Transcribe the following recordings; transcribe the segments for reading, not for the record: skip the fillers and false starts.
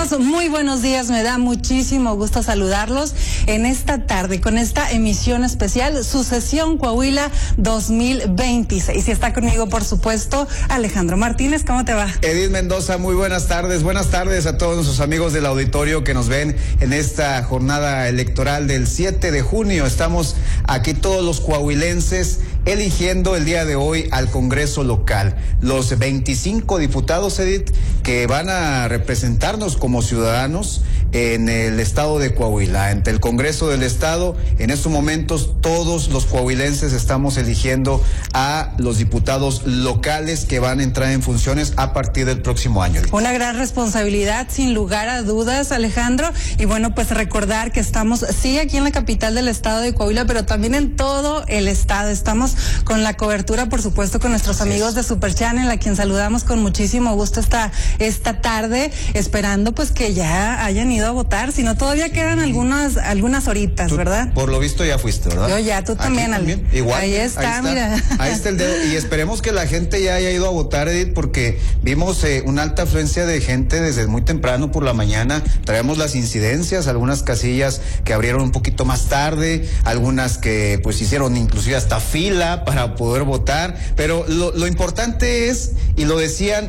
Amigos, muy buenos días. Me da muchísimo gusto saludarlos en esta tarde con esta emisión especial, Sucesión Coahuila 2026. Y está conmigo, por supuesto, Alejandro Martínez. ¿Cómo te va? Edith Mendoza, muy buenas tardes. Buenas tardes a todos nuestros amigos del auditorio que nos ven en esta jornada electoral del 7 de junio. Estamos aquí todos los coahuilenses eligiendo el día de hoy al Congreso local. Los 25 diputados, Edith, que van a representarnos como ciudadanos en el estado de Coahuila. Ante el Congreso del Estado, en estos momentos todos los coahuilenses estamos eligiendo a los diputados locales que van a entrar en funciones a partir del próximo año. Una gran responsabilidad, sin lugar a dudas, Alejandro. Y bueno, pues recordar que estamos, sí, aquí en la capital del estado de Coahuila, pero también en todo el estado. Estamos con la cobertura, por supuesto, con nuestros amigos de Super Channel, a quien saludamos con muchísimo gusto esta tarde, esperando pues que ya hayan ido a votar. Si no, todavía quedan algunas horitas, tú, ¿verdad? Por lo visto ya fuiste, ¿verdad? Yo ya, tú también, Ale. Igual. Ahí está, mira. Ahí está el dedo. Y esperemos que la gente ya haya ido a votar, Edith, porque vimos una alta afluencia de gente desde muy temprano por la mañana. Traemos las incidencias, algunas casillas que abrieron un poquito más tarde, algunas que pues hicieron inclusive hasta fila para poder votar, pero lo importante es, y lo decían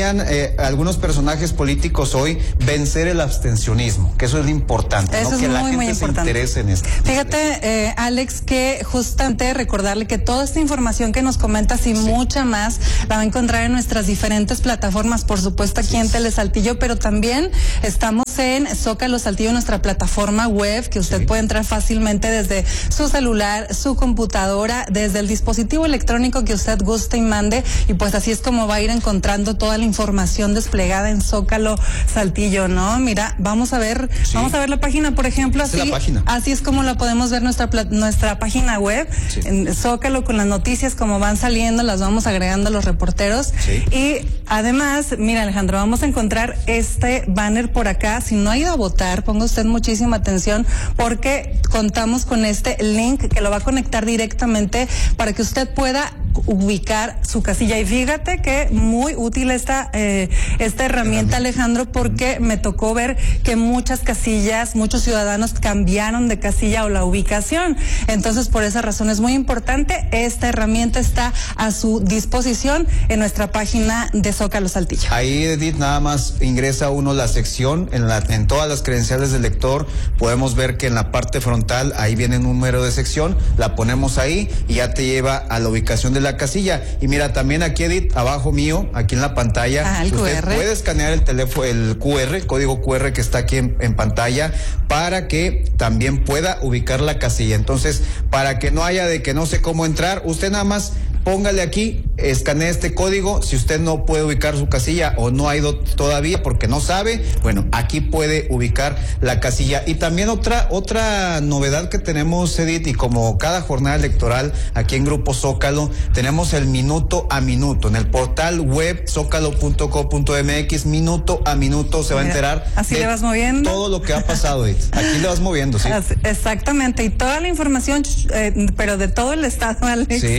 algunos personajes políticos hoy, vencer el abstencionismo, que eso es lo importante, eso ¿no? Es que muy, la gente se interese en esto. Fíjate, Alex, que justamente recordarle que toda esta información que nos comentas y mucha más la va a encontrar en nuestras diferentes plataformas, por supuesto aquí en Telesaltillo, pero también estamos en Zócalo Saltillo, nuestra plataforma web, que usted puede entrar fácilmente desde su celular, su computadora, desde el dispositivo electrónico que usted guste y mande, y pues así es como va a ir encontrando toda la información desplegada en Zócalo Saltillo, ¿no? Mira, vamos a ver la página, por ejemplo, así es como la podemos ver nuestra página web, en Zócalo, con las noticias como van saliendo, las vamos agregando los reporteros. Y además, mira, Alejandro, vamos a encontrar este banner por acá. Si no ha ido a votar, ponga usted muchísima atención, porque contamos con este link que lo va a conectar directamente para que usted pueda ubicar su casilla. Y fíjate que muy útil esta herramienta, Alejandro, porque me tocó ver que muchas casillas, muchos ciudadanos cambiaron de casilla o la ubicación. Entonces, por esa razón es muy importante. Esta herramienta está a su disposición en nuestra página de Zócalo Saltillo. Ahí, Edith, nada más ingresa uno la sección, en todas las credenciales del lector podemos ver que en la parte frontal ahí viene un número de sección, la ponemos ahí y ya te lleva a la ubicación de la casilla. Y mira, también aquí, Edith, abajo mío, aquí en la pantalla, usted puede escanear el teléfono, el QR, el código QR que está aquí en pantalla, para que también pueda ubicar la casilla. Entonces, para que no haya de que no sé cómo entrar, usted nada más póngale aquí, escanee este código. Si usted no puede ubicar su casilla o no ha ido todavía porque no sabe, bueno, aquí puede ubicar la casilla. Y también otra novedad que tenemos, Edith, y como cada jornada electoral aquí en Grupo Zócalo, tenemos el minuto a minuto. En el portal web zócalo.co.mx, minuto a minuto se va a enterar. Así le vas moviendo. Todo lo que ha pasado, Edith. Aquí le vas moviendo, sí. Exactamente. Y toda la información, pero de todo el estado, Alex. Sí.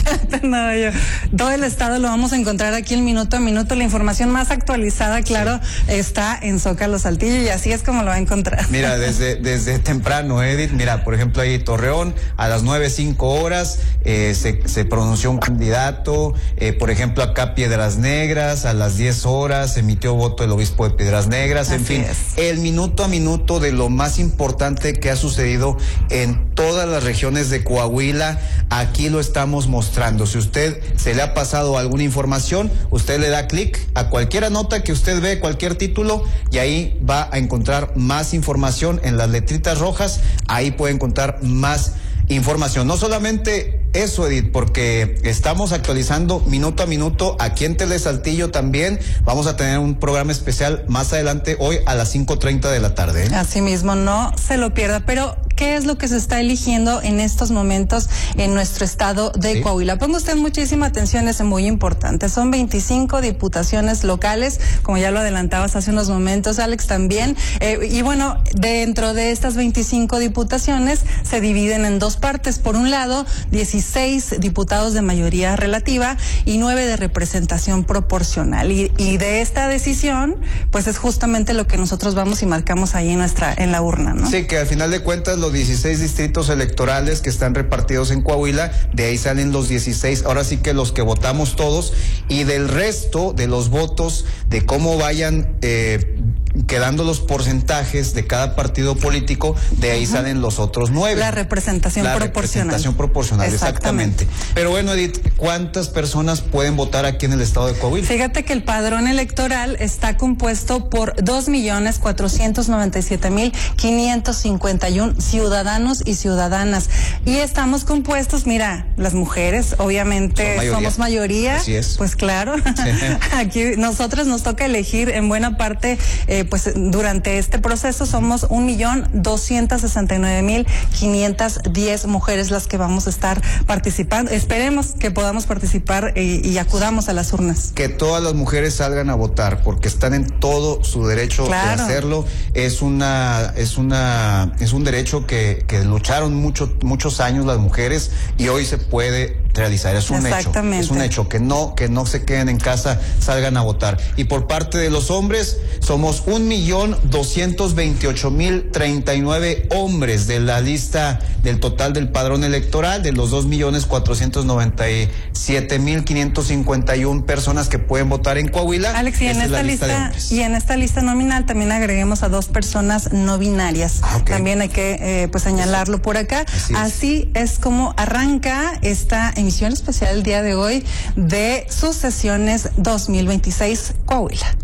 Todo el estado lo vamos a encontrar aquí en minuto a minuto. La información más actualizada, claro, está en Zócalo Saltillo, y así es como lo va a encontrar. Mira, desde temprano, Edith, mira, por ejemplo, ahí Torreón, a las 9:05 se pronunció un candidato. Por ejemplo, acá Piedras Negras, a las 10 se emitió voto el obispo de Piedras Negras. En fin, el minuto a minuto de lo más importante que ha sucedido en todas las regiones de Coahuila, aquí lo estamos mostrando. Si usted se le ha pasado alguna información, usted le da clic a cualquier nota que usted ve, cualquier título, y ahí va a encontrar más información en las letritas rojas. Ahí puede encontrar más información. No solamente eso, Edith, porque estamos actualizando minuto a minuto aquí en Telesaltillo también. Vamos a tener un programa especial más adelante, hoy a las 5:30 de la tarde. Así mismo, no se lo pierda. Pero qué es lo que se está eligiendo en estos momentos en nuestro estado de Coahuila. Ponga usted muchísima atención, es muy importante. Son 25 diputaciones locales, como ya lo adelantabas hace unos momentos, Alex, también. Y bueno, dentro de estas 25 diputaciones se dividen en dos partes. Por un lado, 16 diputados de mayoría relativa y 9 de representación proporcional. Y de esta decisión, pues es justamente lo que nosotros vamos y marcamos ahí en la urna, ¿no? Sí, que al final de cuentas los 16 distritos electorales que están repartidos en Coahuila, de ahí salen los 16, ahora sí que los que votamos todos, y del resto de los votos, de cómo vayan quedando los porcentajes de cada partido político, de ahí salen los otros 9. La representación proporcional. Representación proporcional, exactamente. Pero bueno, Edith, ¿cuántas personas pueden votar aquí en el estado de Coahuila? Fíjate que el padrón electoral está compuesto por 2.497.551 ciudadanos y ciudadanas. Y estamos compuestos, mira, las mujeres, obviamente somos mayoría. Así es. Pues claro, aquí nosotros nos toca elegir en buena parte, pues durante este proceso somos 1.269.510 mujeres las que vamos a estar participando. Esperemos que podamos participar y acudamos a las urnas. Que todas las mujeres salgan a votar, porque están en todo su derecho de hacerlo. Es un derecho que lucharon muchos años las mujeres y hoy se puede realizar. Es un hecho. Es un hecho que no se queden en casa, salgan a votar. Y por parte de los hombres somos 1.228.039 hombres de la lista del total del padrón electoral, de los 2.497.551 personas que pueden votar en Coahuila. Alex, y en esta lista nominal también agreguemos a 2 personas no binarias. También hay que señalarlo por acá. Así es como arranca esta emisión especial el día de hoy de Sucesiones 2026 Coahuila.